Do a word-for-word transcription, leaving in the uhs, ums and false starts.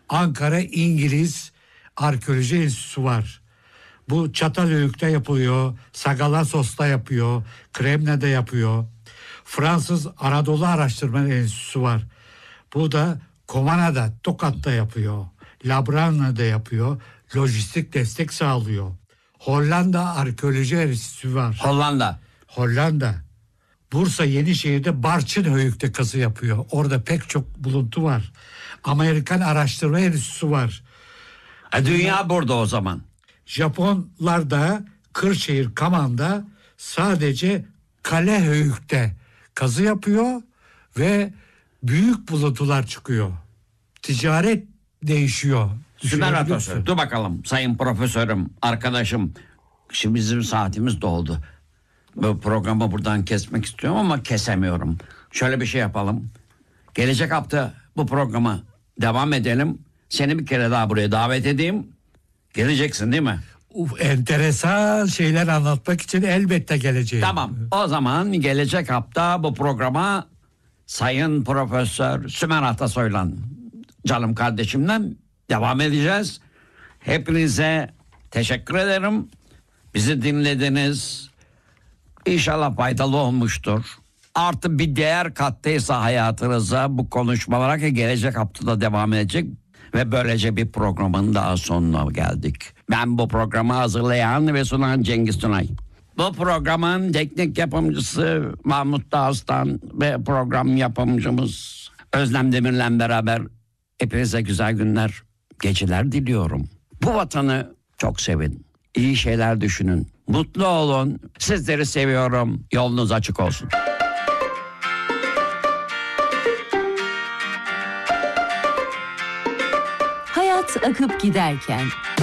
Ankara İngiliz Arkeoloji Enstitüsü var. Bu Çatalhöyük'te yapılıyor, Sagalassos'ta yapıyor, Kremne'de yapıyor. Fransız Anadolu Araştırma Enstitüsü var. Bu da Komana'da, Tokat'ta yapıyor. Labrana'da yapıyor. Lojistik destek sağlıyor. Hollanda Arkeoloji Enstitüsü var. Hollanda. Hollanda. Bursa Yenişehir'de Barçınhöyük'te kazı yapıyor. Orada pek çok buluntu var. Amerikan Araştırma Enstitüsü var. E, dünya burada o zaman. Japonlar da Kırşehir Kaman'da sadece Kalehöyük'te kazı yapıyor ve büyük buluntular çıkıyor. Ticaret değişiyor. Sümer Atasözü. Dur bakalım sayın profesörüm, arkadaşım. Şimdi bizim saatimiz doldu. Bu programı buradan kesmek istiyorum ama kesemiyorum. Şöyle bir şey yapalım. Gelecek hafta bu programa devam edelim. Seni bir kere daha buraya davet edeyim. Geleceksin değil mi? Uf, enteresan şeyler anlatmak için elbette geleceğim. Tamam. O zaman gelecek hafta bu programa Sayın Profesör Sümer Atasoy'la, canım kardeşimle devam edeceğiz. Hepinize teşekkür ederim. Bizi dinlediniz. İnşallah faydalı olmuştur. Artı bir değer kattıysa hayatınıza bu konuşmalara, ki gelecek haftada devam edecek. Ve böylece bir programın daha sonuna geldik. Ben bu programı hazırlayan ve sunan Cengiz Tunay. Bu programın teknik yapımcısı Mahmut Dağıstan ve program yapımcımız Özlem Demir'le beraber hepinize güzel günler, geceler diliyorum. Bu vatanı çok sevin. İyi şeyler düşünün. Mutlu olun. Sizleri seviyorum. Yolunuz açık olsun. Hayat akıp giderken